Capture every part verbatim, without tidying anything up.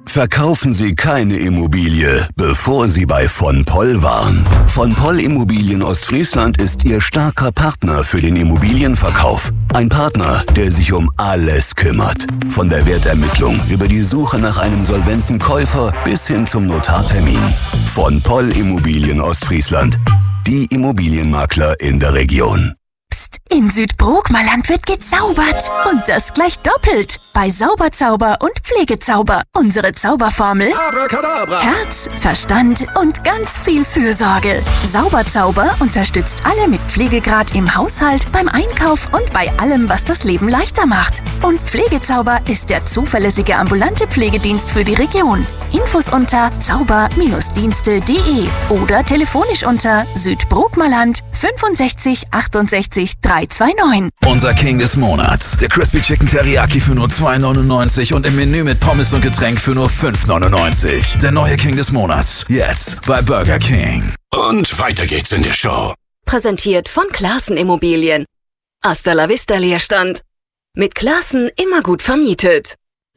Verkaufen Sie keine Immobilie, bevor Sie bei von Poll waren. Von Poll Immobilien Ostfriesland ist Ihr starker Partner für den Immobilienverkauf. Ein Partner, der sich um alles kümmert. Von der Wertermittlung über die Suche nach einem solventen Käufer bis hin zum Notartermin. Von Poll Immobilien Ostfriesland. Die Immobilienmakler in der Region. Psst, in Südbrookmerland wird gezaubert. Und das gleich doppelt. Bei Sauberzauber und Pflegezauber. Unsere Zauberformel: Abracadabra. Herz, Verstand und ganz viel Fürsorge. Sauberzauber unterstützt alle mit Pflegegrad im Haushalt, beim Einkauf und bei allem, was das Leben leichter macht. Und Pflegezauber ist der zuverlässige ambulante Pflegedienst für die Region. Infos unter zauber Dienste punkt de oder telefonisch unter Südbrookmerland fünfundsechzig achtundsechzig dreihundertneunundzwanzig. Unser King des Monats. Der Crispy Chicken Teriyaki für nur zwei neunundneunzig und im Menü mit Pommes und Getränk für nur fünf neunundneunzig. Der neue King des Monats. Jetzt bei Burger King. Und weiter geht's in der Show. Präsentiert von Classen Immobilien. Hasta la vista Leerstand. Mit Classen immer gut vermietet.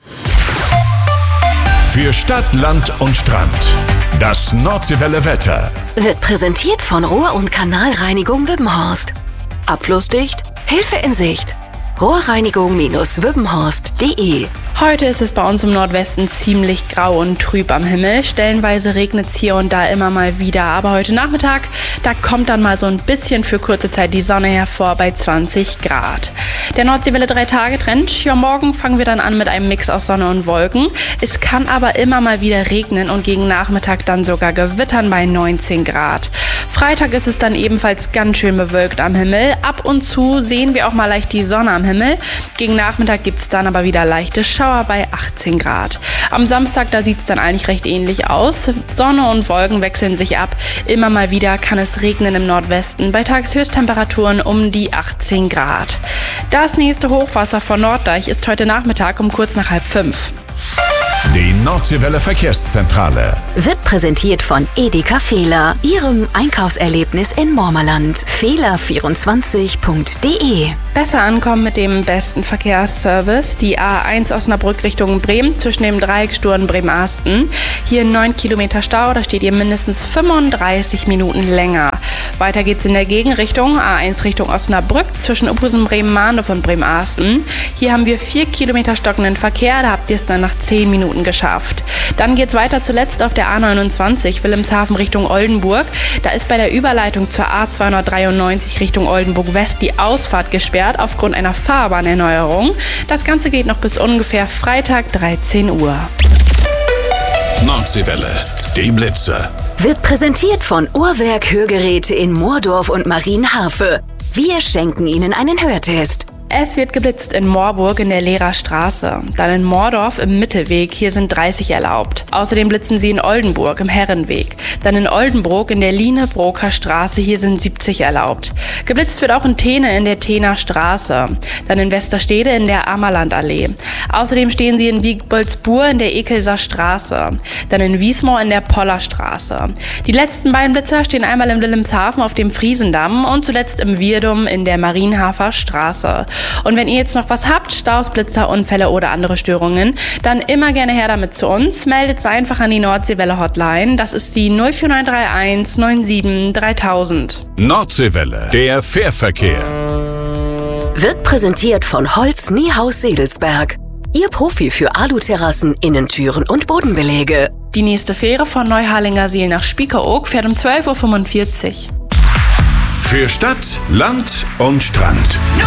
Für Stadt, Land und Strand. Das Nordseewelle Wetter. Wird präsentiert von Rohr- und Kanalreinigung Wippenhorst. Abflussdicht, Hilfe in Sicht. Rohrreinigung Wippenhorst punkt de. Heute ist es bei uns im Nordwesten ziemlich grau und trüb am Himmel. Stellenweise regnet es hier und da immer mal wieder. Aber heute Nachmittag, da kommt dann mal so ein bisschen für kurze Zeit die Sonne hervor bei zwanzig Grad. Der Nordseewelle drei Tage Trend. Ja, morgen fangen wir dann an mit einem Mix aus Sonne und Wolken. Es kann aber immer mal wieder regnen und gegen Nachmittag dann sogar gewittern bei neunzehn Grad. Freitag ist es dann ebenfalls ganz schön bewölkt am Himmel. Ab und zu sehen wir auch mal leicht die Sonne am Himmel. Gegen Nachmittag gibt es dann aber wieder leichte Schauer bei achtzehn Grad. Am Samstag, da sieht es dann eigentlich recht ähnlich aus. Sonne und Wolken wechseln sich ab. Immer mal wieder kann es regnen im Nordwesten bei Tageshöchsttemperaturen um die achtzehn Grad. Das nächste Hochwasser von Norddeich ist heute Nachmittag um kurz nach halb fünf. Die Nordseewelle Verkehrszentrale. Wird präsentiert von Edeka Fehler, Ihrem Einkaufserlebnis in Mormerland. Fehler vierundzwanzig punkt de. Besser ankommen mit dem besten Verkehrsservice. Die A eins Osnabrück Richtung Bremen zwischen dem Dreiecksturm Bremen-Asten. Hier neun Kilometer Stau, da steht ihr mindestens fünfunddreißig Minuten länger. Weiter geht's in der Gegenrichtung. A eins Richtung Osnabrück zwischen Uphusen, Bremen-Mahndorf und Bremen-Asten. Hier haben wir vier Kilometer stockenden Verkehr, da habt ihr es dann nach zehn Minuten geschafft. Dann geht's weiter zuletzt auf der A neunundzwanzig Wilhelmshaven Richtung Oldenburg. Da ist bei der Überleitung zur A zweihundertdreiundneunzig Richtung Oldenburg West die Ausfahrt gesperrt aufgrund einer Fahrbahnerneuerung. Das Ganze geht noch bis ungefähr Freitag dreizehn Uhr. Nordseewelle, die Blitze. Wird präsentiert von Uhrwerk Hörgeräte in Moordorf und Marienhafe. Wir schenken Ihnen einen Hörtest. Es wird geblitzt in Moorburg in der Lehrer Straße, dann in Moordorf im Mittelweg, hier sind dreißig erlaubt. Außerdem blitzen sie in Oldenburg im Herrenweg, dann in Oldenburg in der Line-Broker Straße, hier sind siebzig erlaubt. Geblitzt wird auch in Thene in der Thener Straße, dann in Westerstede in der Ammerlandallee. Außerdem stehen sie in Wiegboldsbur in der Ekelser Straße, dann in Wiesmoor in der Pollerstraße. Die letzten beiden Blitzer stehen einmal in Wilhelmshaven auf dem Friesendamm und zuletzt im Wirdum in der Marienhafer Straße. Und wenn ihr jetzt noch was habt, Staus, Blitzer, Unfälle oder andere Störungen, dann immer gerne her damit zu uns. Meldet es einfach an die Nordseewelle Hotline. Das ist die null vier neun drei eins neun sieben dreitausend. Nordseewelle, der Fährverkehr. Wird präsentiert von Holz Niehaus Sedelsberg. Ihr Profi für Aluterrassen, Innentüren und Bodenbeläge. Die nächste Fähre von Neuharlingersiel nach Spiekeroog fährt um zwölf Uhr fünfundvierzig. Für Stadt, Land und Strand.